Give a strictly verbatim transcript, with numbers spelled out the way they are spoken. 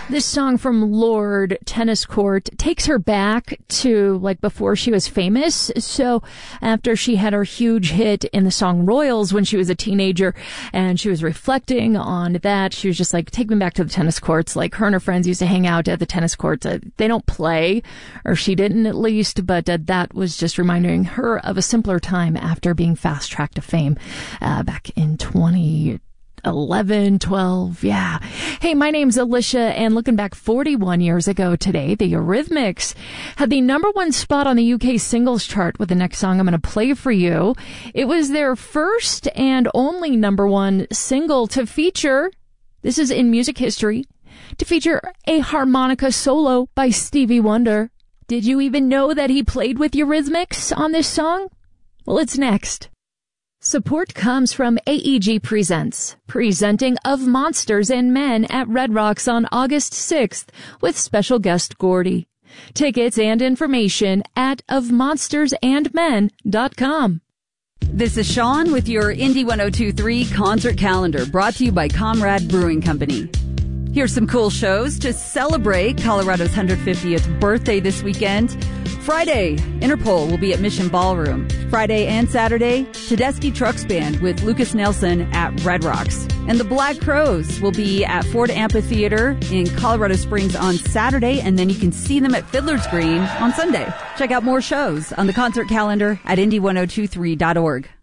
This song from Lorde, Tennis Court, takes her back to like before she was famous. So after she had her huge hit in the song Royals when she was a teenager and she was reflecting on that, she was just like, take me back to the tennis courts. Like her and her friends used to hang out at the tennis courts. Uh, they don't play, or she didn't at least, but uh, that was just reminding her of a simpler time after being fast-tracked to fame uh, back in twenty eleven, twelve, yeah. Hey, my name's Alicia, and looking back forty-one years ago today, the Eurythmics had the number one spot on the U K singles chart with the next song I'm going to play for you. It was their first and only number one single to feature, this is in music history, to feature a harmonica solo by Stevie Wonder. Did you even know that he played with Eurythmics on this song? Well, it's next. Support comes from A E G Presents, presenting Of Monsters and Men at Red Rocks on August sixth with special guest Gordy. Tickets and information at of monsters and men dot com. This is Sean with your Indie one oh two point three concert calendar, brought to you by Comrade Brewing Company. Here's some cool shows to celebrate Colorado's one hundred fiftieth birthday this weekend. Friday, Interpol will be at Mission Ballroom. Friday and Saturday, Tedeschi Trucks Band with Lucas Nelson at Red Rocks. And the Black Crowes will be at Ford Amphitheater in Colorado Springs on Saturday, and then you can see them at Fiddler's Green on Sunday. Check out more shows on the concert calendar at indie ten twenty-three dot org.